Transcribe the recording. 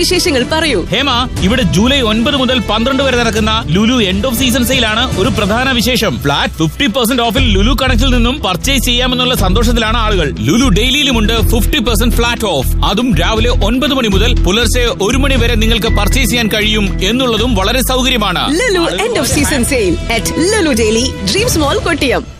വിശേഷങ്ങൾ പറയൂ. ഹേമ, ഇവിടെ ജൂലൈ 9 മുതൽ 12 വരെ നടക്കുന്ന ലുലു എൻഡ് ഓഫ് സീസൺ സെയിലാണ് ഒരു പ്രധാന വിശേഷം. ഫ്ലാറ്റ് 50% ഓഫിൽ ലുലു കണക്റ്റിൽ നിന്നും പർച്ചേസ് ചെയ്യാമെന്നുള്ള സന്തോഷത്തിലാണ് ആളുകൾ. Lulu ഡെയിലിയിലുമുണ്ട് 50% flat of. അതും രാവിലെ 9 മണി മുതൽ പുലർച്ചെ 1 മണി വരെ നിങ്ങൾക്ക് പർച്ചേസ് ചെയ്യാൻ കഴിയും എന്നുള്ളതും വളരെ സൗകര്യമാണ്. Lulu end off season sale at Lulu daily, dreams mall, Kottiyam.